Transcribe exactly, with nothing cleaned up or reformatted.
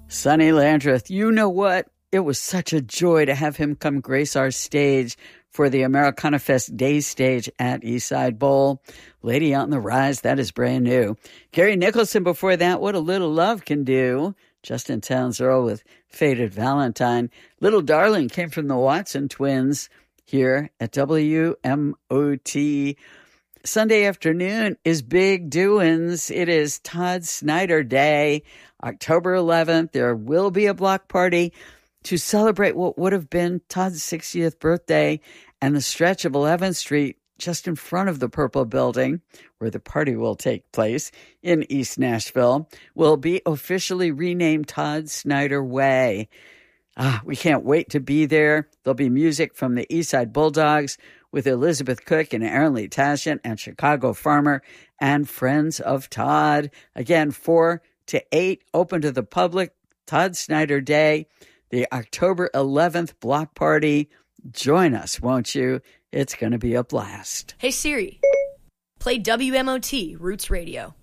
Sonny Landreth, you know what? It was such a joy to have him come grace our stage for the Americana Fest Day Stage at Eastside Bowl. Lady on the Rise, that is brand new. Gary Nicholson before that, What a Little Love Can Do. Justin Townes Earl with Faded Valentine. Little Darling came from the Watson Twins here at W M O T. Sunday afternoon is big doings. It is Todd Snider Day, October eleventh. There will be a block party to celebrate what would have been Todd's sixtieth birthday, and the stretch of eleventh Street just in front of the Purple Building, where the party will take place in East Nashville, will be officially renamed Todd Snider Way. Ah, we can't wait to be there. There'll be music from the Eastside Bulldogs with Elizabeth Cook and Aaron Lee Tashian and Chicago Farmer and Friends of Todd. Again, four to eight, open to the public. Todd Snider Day, the October eleventh block party. Join us, won't you? It's going to be a blast. Hey Siri, play W M O T Roots Radio.